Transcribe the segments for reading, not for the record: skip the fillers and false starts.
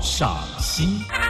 赏析。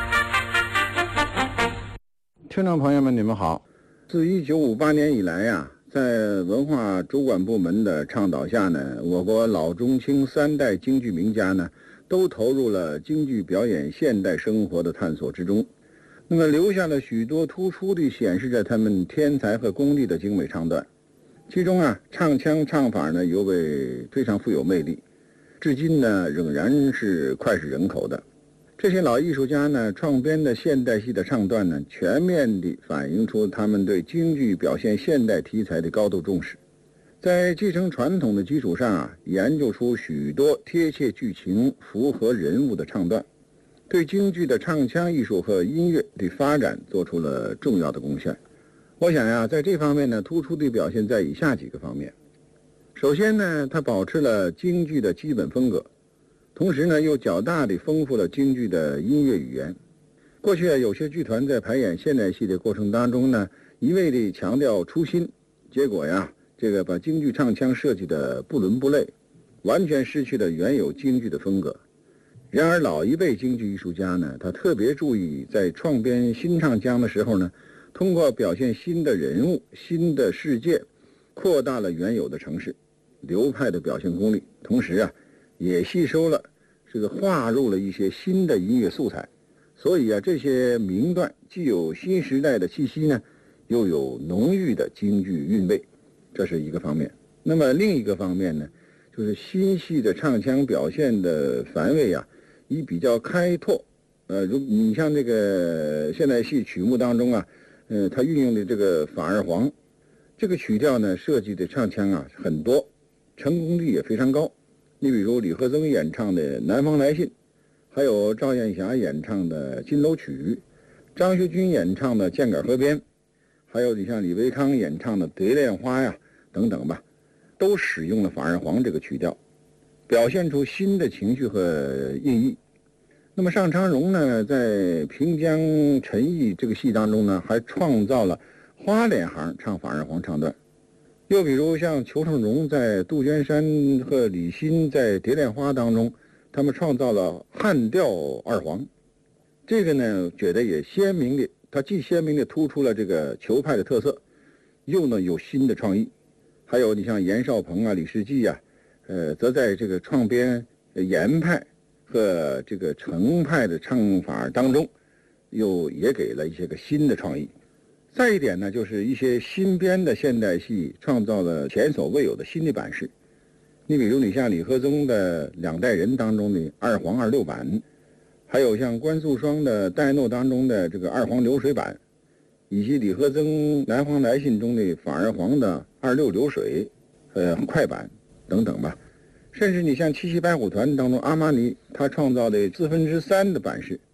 听众朋友们，你们好。自1958年以来呀，在文化主管部门的倡导下呢，我国老中青三代京剧名家呢，都投入了京剧表演现代生活的探索之中。那么留下了许多突出地显示着他们天才和功力的精美唱段。其中啊，唱腔唱法呢尤为非常富有魅力，至今呢仍然是脍炙人口的。这些老艺术家呢创编的现代戏的唱段呢，全面地反映出他们对京剧表现现代题材的高度重视，在继承传统的基础上啊，研究出许多贴切剧情、符合人物的唱段，对京剧的唱腔艺术和音乐的发展做出了重要的贡献。我想呀，在这方面呢，突出地表现在以下几个方面。首先呢，它保持了京剧的基本风格，同时呢，又较大地丰富了京剧的音乐语言。过去有些剧团在排演现代戏的过程当中呢，一味地强调初心，结果呀，把京剧唱腔设计得不伦不类，完全失去了原有京剧的风格。然而老一辈京剧艺术家呢，他特别注意在创编新唱腔的时候呢，通过表现新的人物、新的世界，扩大了原有的程式、流派的表现功力，同时啊，也吸收了划入了一些新的音乐素材。所以啊，这些名段既有新时代的气息呢，又有浓郁的京剧韵味，这是一个方面。那么另一个方面呢，就是新戏的唱腔表现的范围啊，以比较开拓。你像这个现代戏曲目当中啊，它运用的这个法二黄这个曲调呢，设计的唱腔啊很多，成功率也非常高。你比如李和增演唱的《南方来信》，还有赵艳霞演唱的《金楼曲》，张学军演唱的《箭杆河边》，还有你像李维康演唱的《蝶恋花》呀等等吧，都使用了法二黄这个曲调，表现出新的情绪和意义。那么尚昌荣呢，在平江陈毅这个戏当中呢，还创造了花脸行唱法二黄唱段。又比如像裘盛戎在杜鹃山和李欣在蝶恋花当中，他们创造了汉调二黄。这个呢，觉得也鲜明的，它既鲜明的突出了这个裘派的特色，又呢有新的创意。还有你像严少鹏啊、李世济啊，则在这个创编严派和这个程派的唱法当中，也给了一些个新的创意。再一点呢，就是一些新编的现代戏创造了前所未有的新的版式。你比如你像李和增的《两代人》当中的二黄二六版，还有像关素霜的《戴诺》当中的这个二黄流水版，以及李和增《南方来信》中的法二黄的二六流水快板等等吧。甚至你像七七白虎团当中阿玛尼他创造的3/4的版式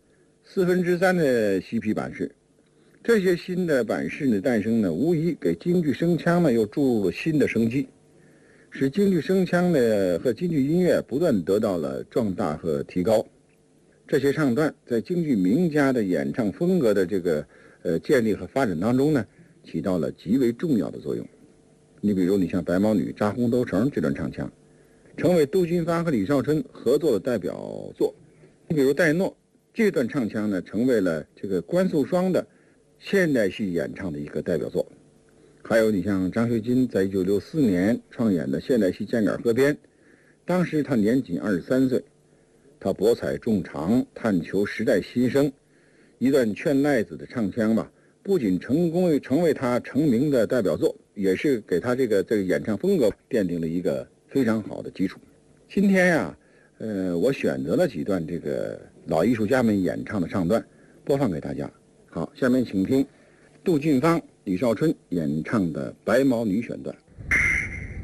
，3/4的西皮版式，这些新的版式的诞生呢，无疑给京剧声腔呢又注入了新的生机，使京剧声腔呢和京剧音乐不断得到了壮大和提高。这些唱段在京剧名家的演唱风格的建立和发展当中呢，起到了极为重要的作用。你比如你像白毛女扎红豆城这段唱腔，成为杜近发和李少春合作的代表作。你比如戴诺这段唱腔呢，成为了关素霜的现代戏演唱的一个代表作。还有你像张学金在1964年创演的现代戏《箭杆河边》，当时他年仅23岁，他博采众长，探求时代新生，一段劝赖子的唱腔吧，不仅成为他成名的代表作，也是给他这个演唱风格奠定了一个非常好的基础。今天呀，我选择了几段老艺术家们演唱的唱段，播放给大家。好，下面请听杜近芳、李少春演唱的《白毛女》选段。